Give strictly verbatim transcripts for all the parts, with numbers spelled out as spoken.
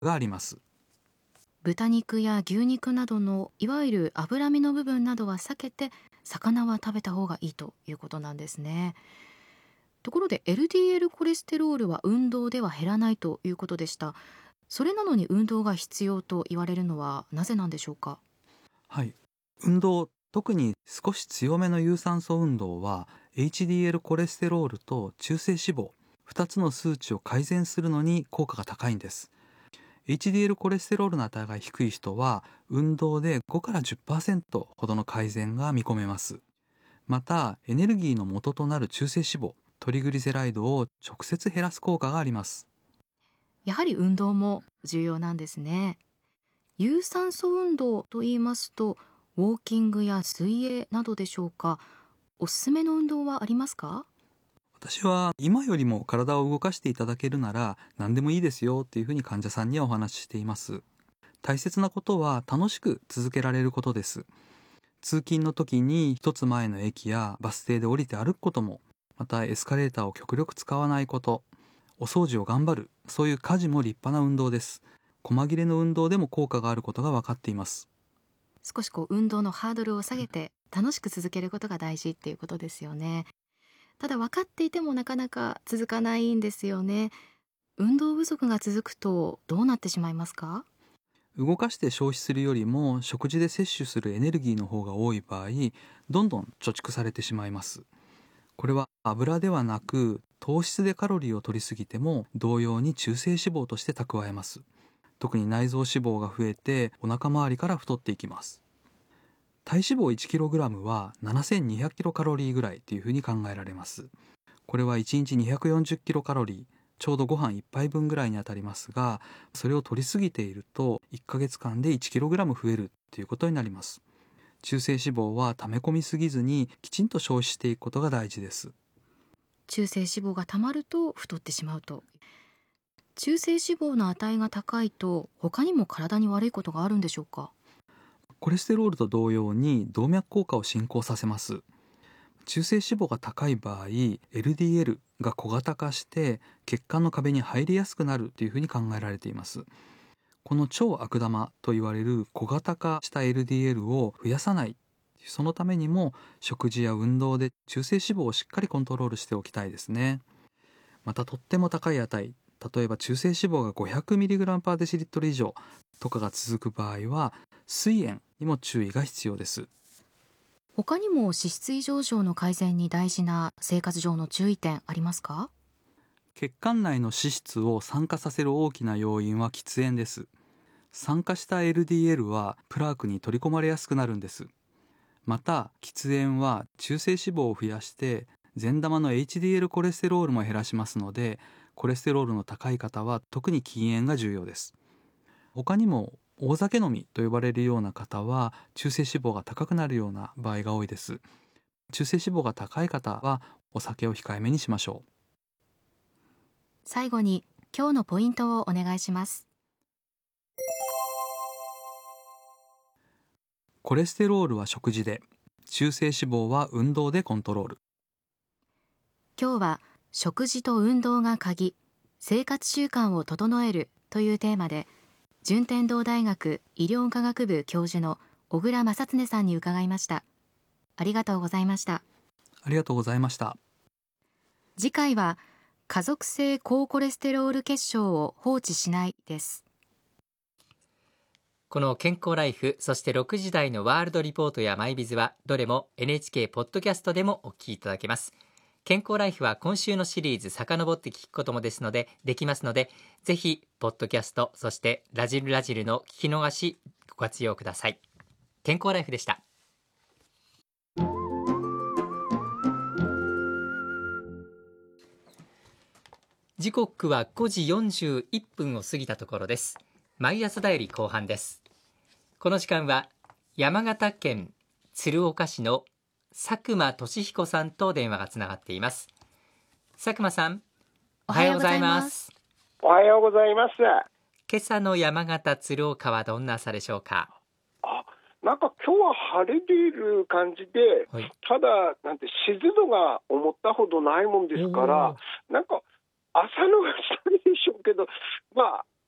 があります。 豚肉や牛肉などのいわゆる脂身の部分などは避けて、魚は食べた方がいいということなんですね。ところで エルディーエル コレステロールは運動では減らないということでした。それなのに運動が必要と言われるのはなぜなんでしょうか？ はい、運動、特に少し強めの有酸素運動は エイチディーエル コレステロールと中性脂肪ふたつの数値を改善するのに効果が高いんです。 エイチディーエル コレステロールの値が低い人は運動でごから じゅっパーセント ほどの改善が見込めます。またエネルギーの元となる中性脂肪トリグリセライドを直接減らす効果があります。 やはり運動も重要なんですね。有酸素運動と言いますと、ウォーキングや水泳などでしょうか？おすすめの運動はありますか？ 私は今よりも体を動かしていただけるなら何でもいいですよっていうふうに患者さんにはお話ししています。大切なことは楽しく続けられることです。通勤の時に一つ前の駅やバス停で降りて歩くことも、またエスカレーターを極力使わないこと、お掃除を頑張る、そういう家事も立派な運動です。細切れの運動でも効果があることが分かっています。 少しこう運動のハードルを下げて楽しく続けることが大事っていうことですよね。ただ分かっていてもなかなか続かないんですよね。運動不足が続くとどうなってしまいますか？ 動かして消費するよりも食事で摂取するエネルギーの方が多い場合、どんどん貯蓄されてしまいます。これは油ではなく糖質でカロリーを取りすぎても同様に中性脂肪として蓄えます。特に内臓脂肪が増えてお腹周りから太っていきます。体脂肪 いちキログラム はななせんにひゃくキロカロリーぐらいというふうに考えられます。これはいちにちにひゃくよんじゅっキロカロリー、ちょうどご飯いっぱいぶんぐらいにあたりますが、それを取りすぎているといっかげつかんで いちキログラム 増えるということになります。中性脂肪は溜め込みすぎずにきちんと消費していくことが大事です。 中性脂肪がたまると太ってしまうと。中性脂肪の値が高いと他にも体に悪いことがあるんでしょうか？ コレステロールと同様に動脈硬化を進行させます。中性脂肪が高い場合 エルディーエル が小型化して血管の壁に入りやすくなるというふうに考えられています。この超悪玉と言われる小型化した エルディーエル を増やさない、そのためにも食事や運動で中性脂肪をしっかりコントロールしておきたいですね。またとっても高い値、例えば中性脂肪が ごひゃくミリグラムパーデシリットル 以上とかが続く場合は膵炎にも注意が必要です。 他にも脂質異常症の改善に大事な生活上の注意点ありますか？ 血管内の脂質を酸化させる大きな要因は喫煙です。酸化した エルディーエル はプラークに取り込まれやすくなるんです。また喫煙は中性脂肪を増やして善玉の エイチディーエル コレステロールも減らしますので、コレステロールの高い方は特に禁煙が重要です。他にも大酒飲みと呼ばれるような方は中性脂肪が高くなるような場合が多いです。中性脂肪が高い方はお酒を控えめにしましょう。 最後に今日のポイントをお願いします。 コレステロールは食事で、中性脂肪は運動でコントロール。 今日は食事と運動が鍵、生活習慣を整えるというテーマで、順天堂大学医療科学部教授の小倉正恒さんに伺いました。ありがとうございました。 ありがとうございました。 次回は家族性高コレステロール血症を放置しないです。 この健康ライフ、そしてろくじ台のワールドリポートやマイビズはどれも エヌエイチケー ポッドキャストでもお聞きいただけます。健康ライフは今週のシリーズ遡って聞くこともですのでできますので、ぜひポッドキャスト、そしてラジルラジルの聞き逃しご活用ください。健康ライフでした。時刻はごじよんじゅういっぷんを過ぎたところです。毎朝だより後半です。この時間は山形県鶴岡市の佐久間俊彦さんと電話がつながっています。佐久間さん、おはようございます。 おはようございます。 今朝の山形鶴岡はどんな朝でしょうか？ あ、なんか今日は晴れている感じで、はい、ただなんて湿度が思ったほどないもんですから、なんか朝のが寒いでしょうけど、まあ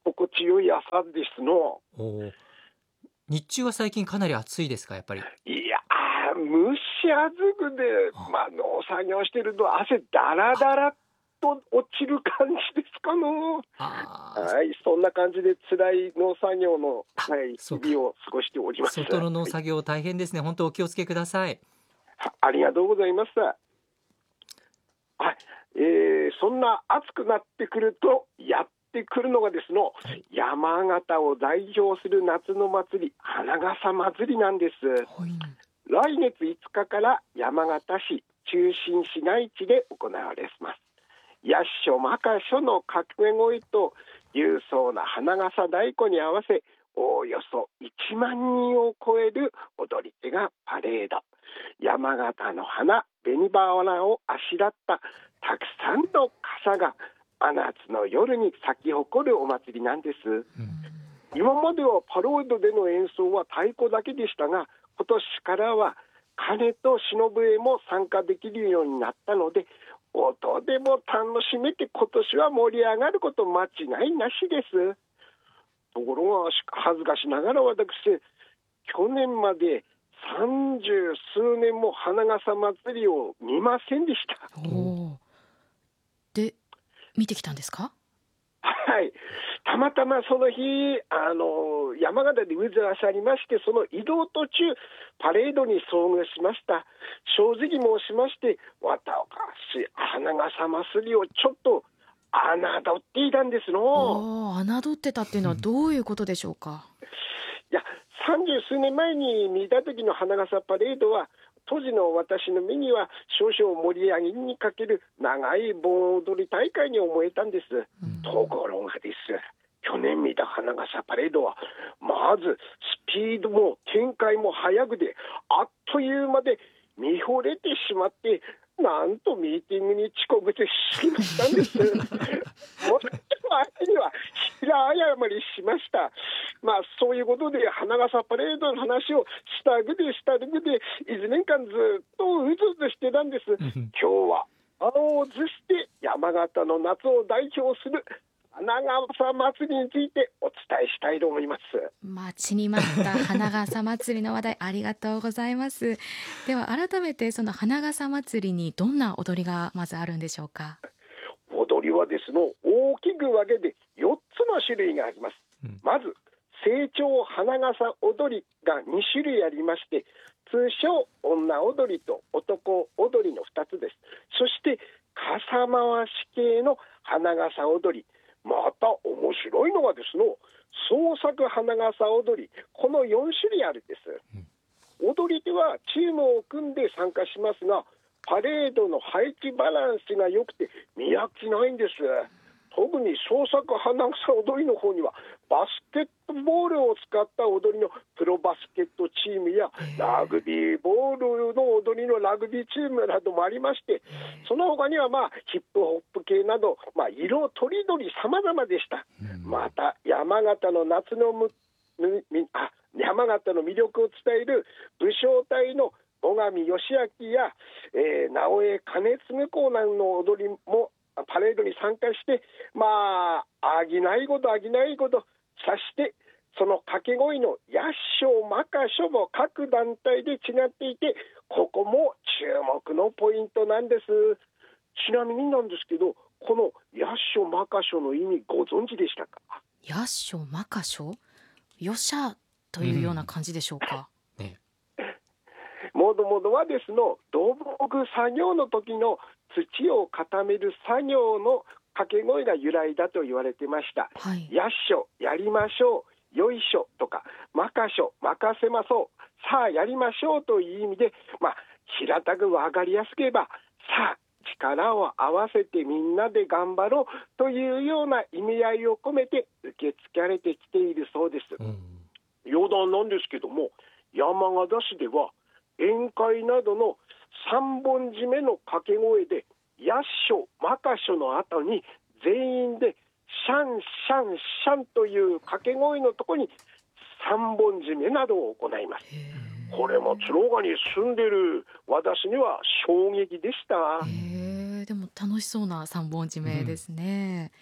心地よい朝ですの。 お日中は最近かなり暑いですか、やっぱり。 いや蒸し暑くで、まあ、農作業してると汗だらだらと落ちる感じですかの。はい、そんな感じで辛い農作業の、はい、日々を過ごしております。 外の農作業大変ですね、はい、本当お気をつけください。 ありがとうございます。はい、えー、そんな暑くなってくるとやってくるのがですの、はい、山形を代表する夏の祭り、花笠祭りなんです。はい、来月いつかから山形市中心市街地で行われます。八所摩訶所の掛け声と勇壮な花笠太鼓に合わせ、おおよそいちまんにんを超える踊り手がパレード。山形の花、紅花をあしらったたくさんの傘が真夏の夜に咲き誇るお祭りなんです。うん、今まではパレードでの演奏は太鼓だけでしたが、今年からは鐘と忍笛も参加できるようになったので、音でも楽しめて今年は盛り上がること間違いなしです。ところが恥ずかしながら私、去年まで三十数年も花笠祭りを見ませんでした。 おで見てきたんですか？ はい、たまたまその日あの山形で渦が去りまして、その移動途中パレードに遭遇しました。正直申しまして、私花笠祭りをちょっと侮っていたんですの。 侮ってたっていうのはどういうことでしょうか？ いや、三十数年前に見た時の花笠パレードは、当時の私の目には少々盛り上げにかける長い盆踊り大会に思えたんです。うん、ところがです、去年見た花笠パレードはまずスピードも展開も速くで、あっという間で見惚れてしまって、なんとミーティングに遅刻してしまったんです。もう相手には平謝りしました。まあそういうことで花笠パレードの話をしたぐでしたぐでいちねんかんずっとうずうずしてたんです。今日は青をずして山形の夏を代表する花笠祭りについてお伝えしたいと思います。 待ちに待った花笠祭りの話題ありがとうございます。では改めてその花笠祭りにどんな踊りがまずあるんでしょうか？ 踊りはですの大きく分けてよっつの種類があります。うん、まず成長花笠踊りがにしゅるいありまして、通称女踊りと男踊りのふたつです。そして傘回し系の花笠踊り、また面白いのがですの創作花笠踊り、このよんしゅるいあるんです。うん、踊り手はチームを組んで参加しますが、パレードの配置バランスが良くて見飽きないんです。特に創作花笠踊りの方にはバスケットボールを使った踊りのプロバスケットチームやラグビーボールの踊りのラグビーチームなどもありまして、その他にはまあヒップホップ系など、まあ、色とりどり様々でした。また山形の夏のむあ山形の魅力を伝える武将隊の最上義明や、えー、直江兼次公なんの踊りもパレードに参加して、まああぎないことあぎないことさして、その掛け声の八所摩訶所も各団体で違っていて、ここも注目のポイントなんです。ちなみになんですけど、この八所摩訶所の意味ご存知でしたか？ 八所摩訶所、よっしゃというような感じでしょうか？うんね、 もともとはですの土木作業の時の土を固める作業の掛け声が由来だと言われてました。はい、やっしょ、やりましょう、よいしょとか、まかしょ、任せましょう、さあやりましょうという意味で、まあ平たく分かりやすく言えば、さあ力を合わせてみんなで頑張ろうというような意味合いを込めて受け継がれてきているそうです。うん、余談なんですけども、山形市では宴会などの三本締めの掛け声で八所摩訶所の後に全員でシャンシャンシャンという掛け声のところに三本締めなどを行います。これも鶴岡に住んでる私には衝撃でした。 へー、でも楽しそうな三本締めですね。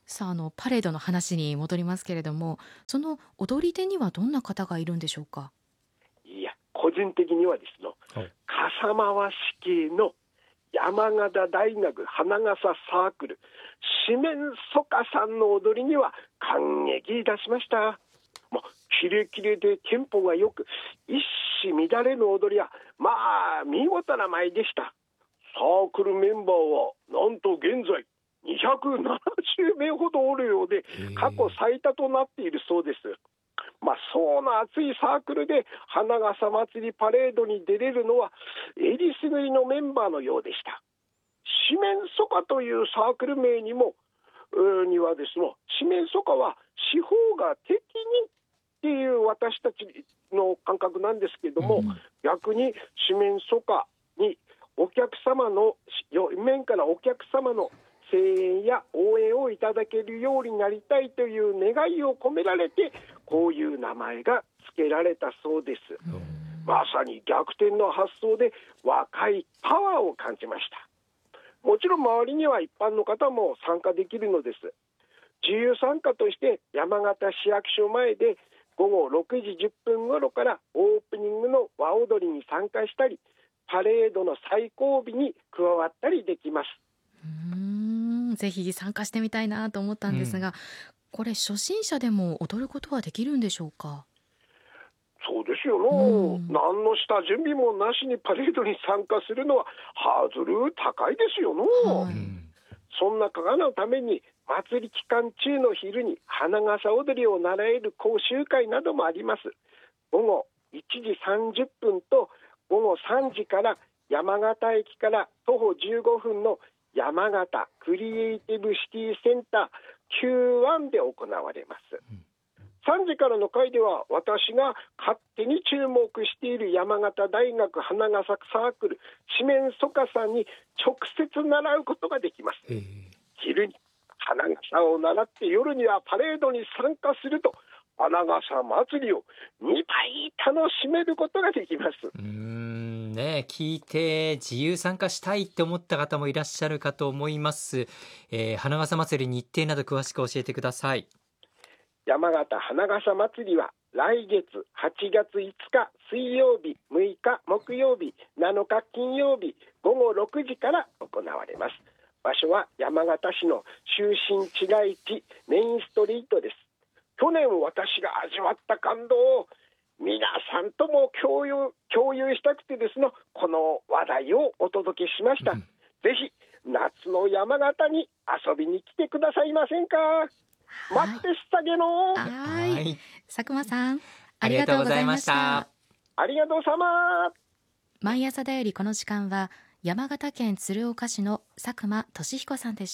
さあ、あのパレードの話に戻りますけれども、その踊り手にはどんな方がいるんでしょうか？ いや、個人的にはですね、 はい、 笠間式の山形大学花笠サークル四面楚歌さんの踊りには感激いたしました。もうキレキレでテンポがよく、一糸乱れぬ踊りはまあ見事な舞でした。サークルメンバーはなんと現在にひゃくななじゅうめいほどおるようで、過去最多となっているそうです。まあ、そうな熱いサークルで花笠祭りパレードに出れるのはえりすぐりのメンバーのようでした。四面楚歌というサークル名にもにはですね、四面楚歌は四方が敵にっていう私たちの感覚なんですけども、うん、逆に四面楚歌にお客様の四面からお客様の声援や応援をいただけるようになりたいという願いを込められて、こういう名前が付けられたそうです。まさに逆転の発想で若いパワーを感じました。もちろん周りには一般の方も参加できるのです。自由参加として山形市役所前でごごろくじじゅっぷん頃からオープニングの和踊りに参加したり、パレードの最後尾に加わったりできます。 うーん、ぜひ参加してみたいなと思ったんですが、うん、これ初心者でも踊ることはできるんでしょうか？ そうですよの、うん、何の下準備もなしにパレードに参加するのはハードル高いですよの、はい、そんな方のために祭り期間中の昼に花笠踊りを習える講習会などもあります。ごごいちじさんじゅっぷんとごごさんじから山形駅から徒歩じゅうごふんの山形クリエイティブシティセンター キューワン で行われます。さんじからの回では私が勝手に注目している山形大学花笠サークル四面楚歌さんに直接習うことができます。昼に花笠を習って夜にはパレードに参加すると、花笠祭りをにばい楽しめることができます。 うーんね、聞いて自由参加したいって思った方もいらっしゃるかと思います。えー、花笠祭り日程など詳しく教えてください。 山形花笠祭りは来月はちがついつか水曜日、むいか木曜日、なのか金曜日ごごろくじから行われます。場所は山形市の中心市街地メインストリートです。去年私が味わった感動を皆さんとも共有、共有したくてですね、この話題をお届けしました。うん、ぜひ夏の山形に遊びに来てくださいませんか？待ってしたげの。 はい、佐久間さんありがとうございました。 ありがとうさま。 毎朝だよりこの時間は山形県鶴岡市の佐久間俊彦さんでした。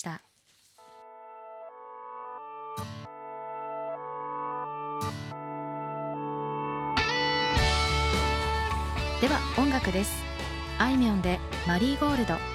では音楽です。あいみょんでマリーゴールド。